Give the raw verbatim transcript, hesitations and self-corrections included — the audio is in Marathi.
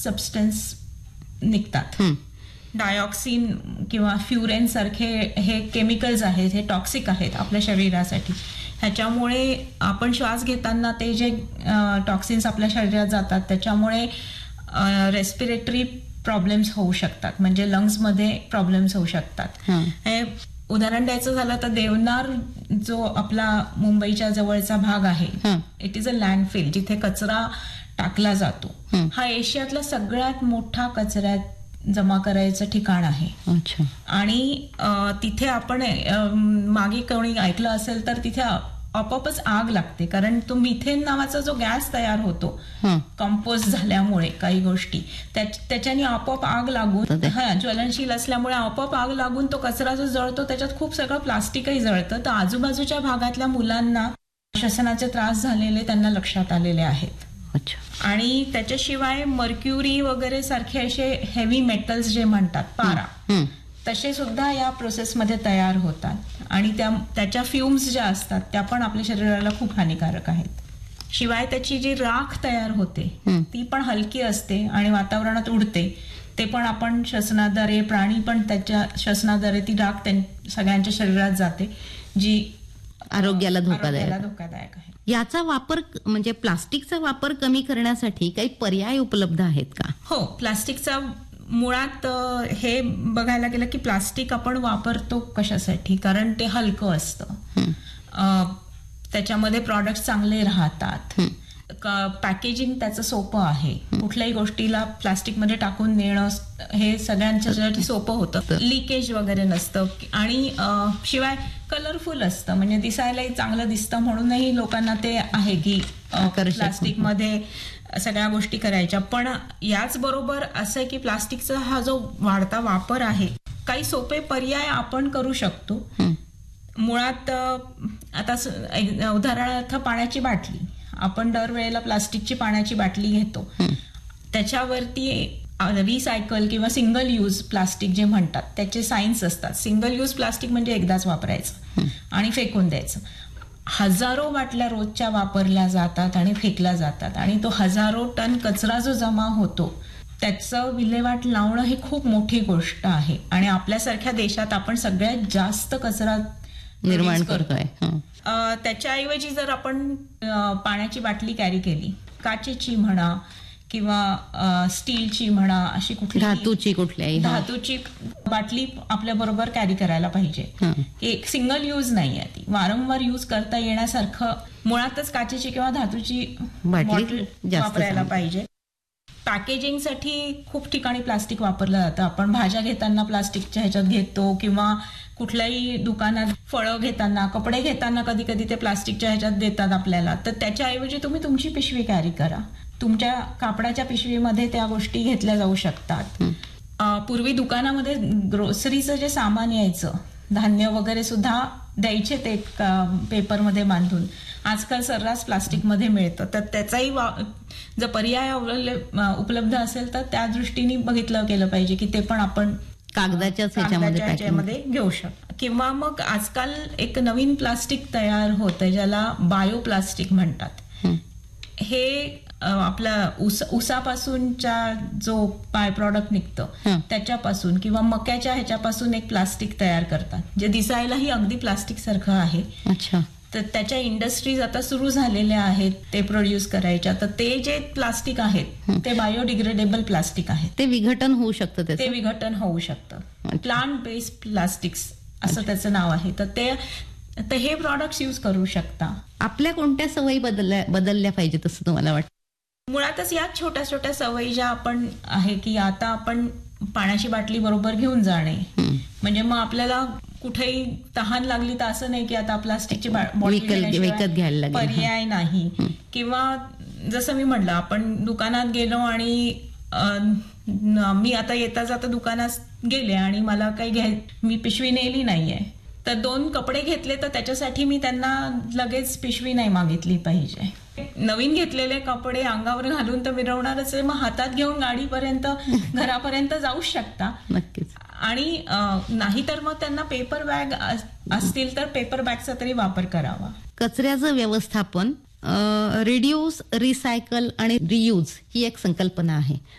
सबस्टन्स निघतात. डायऑक्सिन किंवा फ्युरेन सारखे हे केमिकल्स आहेत, हे टॉक्सिक आहेत आपल्या शरीरासाठी. ह्याच्यामुळे आपण श्वास घेताना ते जे टॉक्सिन्स आपल्या शरीरात जातात त्याच्यामुळे रेस्पिरेटरी प्रॉब्लेम्स होऊ शकतात, म्हणजे लंग्समध्ये प्रॉब्लेम्स होऊ शकतात. हे उदाहरण द्यायचं झालं तर देवनार जो आपला मुंबईच्या जवळचा भाग आहे, इट इज अ लँडफिल, जिथे कचरा टाकला जातो. हा एशियातला सगळ्यात मोठा कचऱ्यात जमा करायचं ठिकाण आहे. आणि तिथे आपण मागे कोणी ऐकलं असेल तर तिथे आपोआपच आग लागते, कारण तो मिथेन नावाचा जो गॅस तयार होतो कंपोस्ट झाल्यामुळे काही गोष्टी त्याच्याने आपोआप आग लागून, हा ज्वलनशील असल्यामुळे आपोआप आग लागून तो कचरा जो जळतो त्याच्यात खूप सगळं प्लास्टिकही जळतं. तर आजूबाजूच्या भागातल्या मुलांना श्वसनाचे त्रास झालेले त्यांना लक्षात आलेले आहेत. आणि त्याच्याशिवाय मर्क्युरी वगैरे सारखे असे हेवी मेटल्स जे म्हणतात, पारा, तसे सुद्धा या प्रोसेसमध्ये तयार होतात. आणि त्या त्याच्या फ्युम्स ज्या असतात त्या पण आपल्या शरीराला खूप हानिकारक आहेत. शिवाय त्याची जी राख तयार होते ती पण हलकी असते आणि वातावरणात उडते. ते पण आपण श्वसनाद्वारे, प्राणी पण त्याच्या श्वसनाद्वारे ती राख सगळ्यांच्या शरीरात जाते, जी आरोग्याला धोकादायक धोकादायक आहे. याचा वापर म्हणजे प्लास्टिकचा वापर कमी करण्यासाठी काही पर्याय उपलब्ध आहेत का? हो, प्लास्टिकचा मुळात हे बघायला गेलं की प्लास्टिक आपण वापरतो कशासाठी, कारण ते हलकं असतं, त्याच्यामध्ये प्रॉडक्ट चांगले राहतात, पॅकेजिंग त्याचं सोपं आहे, कुठल्याही गोष्टीला प्लास्टिकमध्ये टाकून नेणं हे सगळ्यांच्यासाठी सोपं होतं, लिकेज वगैरे नसतं आणि शिवाय कलरफुल असतं, म्हणजे दिसायलाही चांगलं दिसतं म्हणूनही लोकांना ते आहे की प्लास्टिकमध्ये सगळ्या गोष्टी करायच्या. पण याच बरोबर असं आहे की प्लास्टिकचा हा जो वाढता वापर आहे, काही सोपे पर्याय आपण करू शकतो. मुळात आता उदाहरणार्थ पाण्याची बाटली, आपण दरवेळेला प्लास्टिकची पाण्याची बाटली घेतो, त्याच्यावरती रिसायकल किंवा सिंगल यूज प्लास्टिक जे म्हणतात त्याचे सायन्स असतात. सिंगल यूज प्लास्टिक म्हणजे एकदाच वापरायचं आणि फेकून द्यायचं. हजारो बाटल्या रोजच्या वापरल्या जातात आणि फेकल्या जातात आणि तो हजारो टन कचरा जो जमा होतो त्याचं विल्हेवाट लावणं ही खूप मोठी गोष्ट आहे. आणि आपल्यासारख्या देशात आपण सगळ्यात जास्त कचरा निर्माण करतोय. त्याच्याऐवजी जर आपण पाण्याची बाटली कॅरी केली, काचेची म्हणा किंवा स्टीलची म्हणा, अशी कुठली धातूची कुठल्याही धातूची बाटली आपल्या बरोबर कॅरी करायला पाहिजे. एक सिंगल यूज नाही आहे, ती वारंवार यूज करता येण्यासारखं मुळातच काचेची किंवा धातूची बॉटल वापरायला पाहिजे. पॅकेजिंगसाठी खूप ठिकाणी प्लास्टिक वापरलं जातं. आपण भाज्या घेताना प्लास्टिकच्या ह्याच्यात घेतो किंवा कुठल्याही दुकानात फळं घेताना, कपडे घेताना कधी कधी ते प्लास्टिकच्या ह्याच्यात देतात आपल्याला. तर त्याच्याऐवजी तुम्ही तुमची पिशवी कॅरी करा. तुमच्या कापडाच्या पिशवीमध्ये त्या गोष्टी घेतल्या जाऊ शकतात. पूर्वी दुकानामध्ये ग्रोसरीचं जे सामान यायचं, धान्य वगैरे सुद्धा द्यायचे ते पेपरमध्ये बांधून, आजकाल सर्रास प्लास्टिकमध्ये मिळतं. तर त्याचाही जर पर्याय उपलब्ध असेल तर त्या दृष्टीने बघितलं गेलं पाहिजे की ते पण आपण कागदाच्या ह्याच्यामध्ये घेऊ शकतो. किंवा मग आजकाल एक नवीन प्लास्टिक तयार होतं ज्याला बायो प्लास्टिक म्हणतात. हे आपला ऊस उसापासूनच्या जो बाय प्रॉडक्ट निघतं त्याच्यापासून किंवा मक्याच्या ह्याच्यापासून एक प्लास्टिक तयार करतात, जे दिसायलाही अगदी प्लास्टिक सारखं आहे. तर त्याच्या इंडस्ट्रीज आता सुरू झालेल्या आहेत ते प्रोड्यूस करायच्या. तर ते जे प्लास्टिक आहेत ते बायोडिग्रेडेबल प्लास्टिक आहेत, ते विघटन होऊ शकतं, ते विघटन होऊ शकतं. प्लांट बेस्ड प्लास्टिक्स असं त्याचं नाव आहे. तर ते तर हे प्रॉडक्ट्स यूज करू शकता. आपल्या कोणत्या सवयी बदलल्या बदलल्या पाहिजेत असं तुम्हाला वाटतं? मुळातच या छोट्या छोट्या सवयी ज्या आपण आहे की आता आपण पाण्याची बाटली बरोबर घेऊन जाणे, म्हणजे मग आपल्याला कुठेही तहान लागली तर असं नाही की आता प्लास्टिकची विकत घ्यायला पर्याय नाही. किंवा जसं मी म्हटलं, आपण दुकानात गेलो आणि मी आता येता जाता दुकानात गेले आणि मला काही घ्याय मी पिशवी नेली नाहीये, तर दोन कपडे घेतले तर त्याच्यासाठी मी त्यांना लगेच पिशवी नाही मागितली पाहिजे. नवीन घेतलेले कपडे अंगावर घालून तर मिरवणारच आहे, मग हातात घेऊन गाडीपर्यंत घरापर्यंत जाऊ शकता. नक्कीच. आणि नाहीतर मग त्यांना पेपर बॅग असतील तर पेपर बॅगचा तरी वापर करावा. कचऱ्याचं व्यवस्थापन, रिड्यूस, रिसायकल आणि रियूज ही एक संकल्पना आहे.